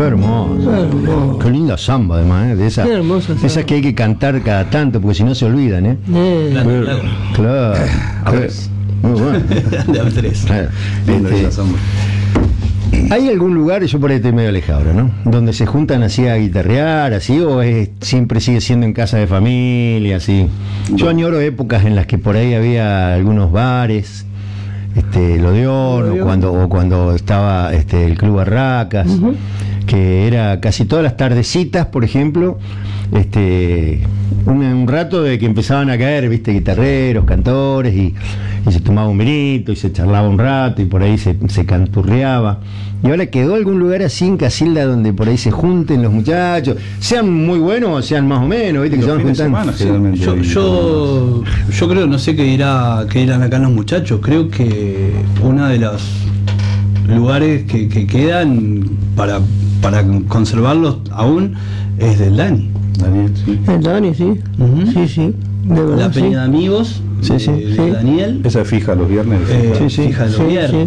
Qué hermoso. Qué linda samba, además, de esas. Qué hermosa samba. Esas que hay que cantar cada tanto, porque si no se olvidan, ¿eh? Claro. Muy bueno. De A3. Claro. Linda esa samba. ¿Hay algún lugar, yo por ahí estoy medio alejado ahora, ¿no? Donde se juntan así a guitarrear, así, o siempre sigue siendo en casa de familia, así? Yo añoro épocas en las que por ahí había algunos bares, el Odeón, o cuando estaba el Club Barracas, que era casi todas las tardecitas, por ejemplo, un rato de que empezaban a caer, viste, guitarreros, cantores, y se tomaba un vinito y se charlaba un rato y por ahí se canturreaba. Y ahora quedó algún lugar así en Casilda donde por ahí se junten los muchachos, sean muy buenos o sean más o menos, viste, que se van juntando. Yo creo, no sé qué dirán acá los muchachos, creo que uno de los lugares que quedan para conservarlos aún es del Dani. Daniel, sí. El Dani, sí. Sí. De verdad, La Peña de Amigos, de Daniel. Esa es fija los viernes. Fija los viernes.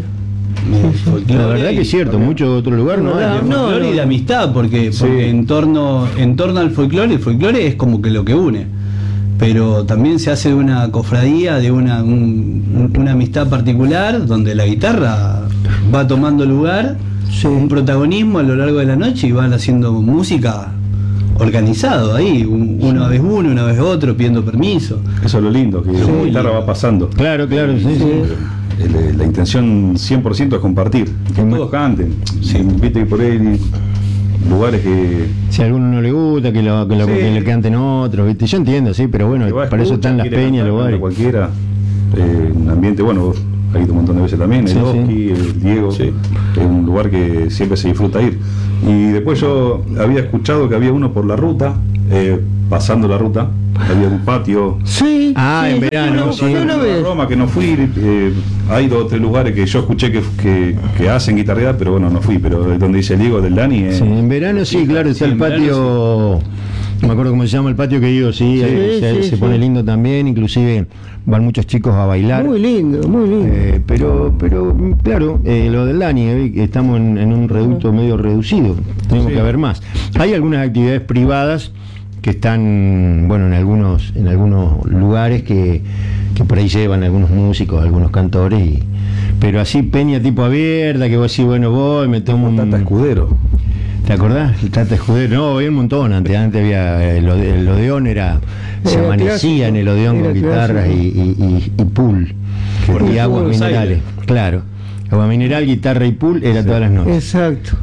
La verdad que es cierto, mucho otro lugar no hay. De folclore y de amistad, porque en torno al folclore, el folclore es como que lo que une, pero también se hace de una cofradía, de una amistad particular, donde la guitarra va tomando lugar, un protagonismo a lo largo de la noche, y van haciendo música organizado ahí, una vez uno, una vez otro, pidiendo permiso. Eso es lo lindo, que la guitarra va pasando. Claro, sí. La intención 100% es compartir, que todos canten. Viste que por ahí lugares que... Si a alguno no le gusta, que le canten otros, ¿viste? Yo entiendo, sí, pero bueno, para eso están las peñas, los bares. Cualquiera, un ambiente, bueno, vos has ido un montón de veces también, el Oski, el Diego, es un lugar que siempre se disfruta ir. Y después yo había escuchado que había uno por la ruta, pasando la ruta, había un patio. En verano, Roma, que no fui, hay 2 o 3 lugares que yo escuché que hacen guitarreada, pero bueno, no fui, pero donde dice el Diego del Dani. En verano claro, está el patio, no me acuerdo cómo se llama el patio que digo, se pone lindo también, inclusive van muchos chicos a bailar. Muy lindo. Pero claro, lo del Dani, estamos en un reducto medio reducido, tenemos que haber más. Hay algunas actividades privadas que están, bueno, en algunos lugares que por ahí llevan algunos músicos, algunos cantores, pero así peña tipo abierta, que vos decís, bueno, voy, me tomo un... Tata Escudero. ¿Te acordás? El Tata Escudero. No, había un montón. Antes había el Odeón, se amanecía en el Odeón con guitarras y pool. Y aguas minerales. Claro. Agua mineral, guitarra y pool era todas las noches. Exacto.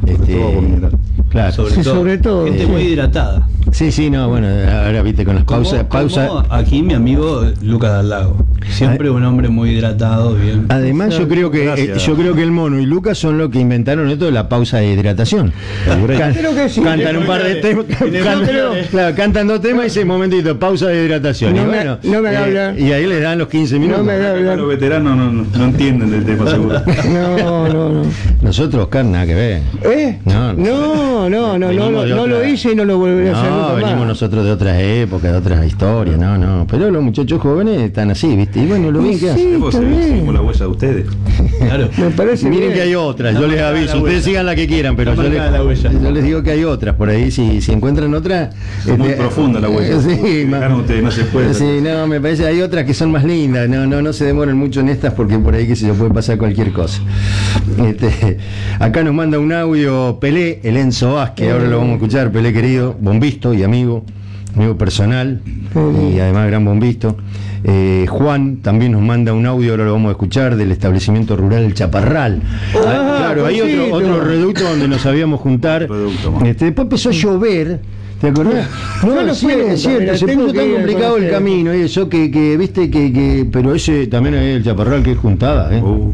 Claro. Sobre todo. Gente muy hidratada. Sí, no, bueno, ahora viste con las pausas. Como aquí mi amigo Lucas Del Lago. Siempre un hombre muy hidratado, bien. Además, yo creo que el Mono y Lucas son los que inventaron esto de la pausa de hidratación. Creo que sí. Cantan un par de temas, cantan 2 temas y dice, momentito, pausa de hidratación. No me haga hablar. Y ahí les dan los 15 minutos. No me haga hablar. Los veteranos no entienden del tema, seguro. No. Nosotros, Oscar, nada que ver. No lo hice y no lo volveré a hacer nunca más. Venimos nosotros de otras épocas, de otras historias, no. Pero los muchachos jóvenes están así, ¿viste? Y bueno, lo bien que hacen. Seguimos la huella de ustedes. Claro. Me parece Miren bien. que hay otras, yo les aviso, ustedes sigan la que quieran, pero yo les digo que hay otras, por ahí si encuentran otras... Es muy profunda la huella. Sí, ustedes no se puede. Sí, no, me parece, hay otras que son más lindas, no se demoren mucho en estas porque por ahí que se puede pasar cualquier cosa. Acá nos manda un audio Pelé, el Enzo Vázquez, ahora lo vamos a escuchar, Pelé querido, bombisto y amigo personal y además gran bombisto. Juan también nos manda un audio, ahora lo vamos a escuchar, del establecimiento rural El Chaparral. Claro, hay otro reducto donde nos sabíamos juntar. Después empezó a llover. ¿Te acordás? No, sí, es cierto, se puso tan complicado el camino y eso que viste pero ese también es el Chaparral, que es juntada,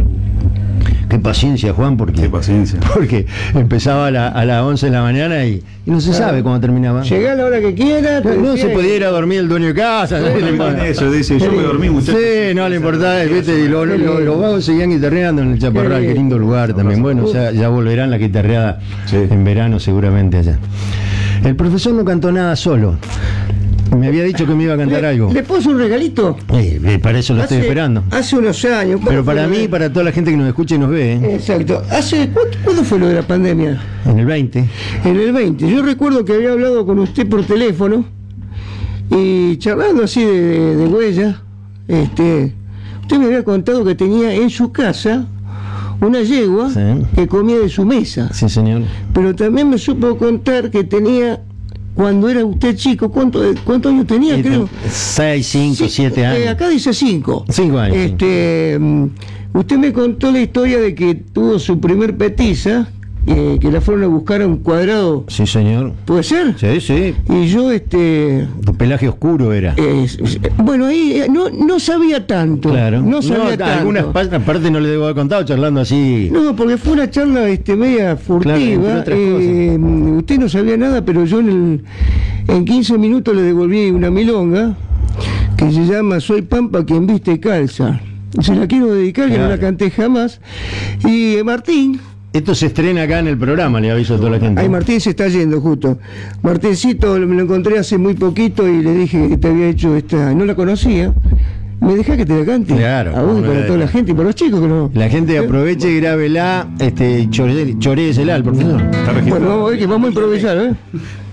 Qué paciencia, Juan, porque empezaba a las 11 de la mañana y no se sabe cómo terminaba. Llegá a la hora que quiera. No se podía ir a dormir el dueño de casa. Eso dice, yo me dormí, muchachos. Sí, no le importaba, ¿viste? Y los vagos seguían guitarreando en el Chaparral, qué lindo lugar también. Bueno, ya volverán la guitarreada en verano seguramente allá. El profesor no cantó nada solo. Me había dicho que me iba a cantar algo. ¿Le puso un regalito? Para eso lo estoy esperando. Hace unos años. Pero para mí y para toda la gente que nos escucha y nos ve. Exacto. ¿Cuándo fue lo de la pandemia? En el 20. En el 20. Yo recuerdo que había hablado con usted por teléfono y charlando así de huella, usted me había contado que tenía en su casa una yegua que comía de su mesa. Sí, señor. Pero también me supo contar que tenía, cuando era usted chico, ¿cuántos años tenía? Creo 6, 5, 7 años. Acá dice 5. 5 años. Usted me contó la historia de que tuvo su primer petiza, que la fueron a buscar a un cuadrado. Sí, señor. ¿Puede ser? Sí, sí. Y yo, Tu pelaje oscuro era. Bueno, ahí no sabía tanto. Claro. No sabía tanto. Algunas partes no le debo haber contado, charlando así. No, porque fue una charla media furtiva. Claro, usted no sabía nada, pero yo en 15 minutos le devolví una milonga que se llama Soy Pampa quien viste y calza. Se la quiero dedicar, claro, que no la canté jamás. Y Martín... Esto se estrena acá en el programa, le aviso a toda la gente. Ay, Martín se está yendo justo. Martíncito, me lo encontré hace muy poquito y le dije que te había hecho esta... No la conocía. ¿Me dejá que te la cante? Claro. A vos y para toda la gente y para los chicos que no... La gente aproveche y grábela, chorésela al profesor. Bueno, vamos a ver que vamos a improvisar,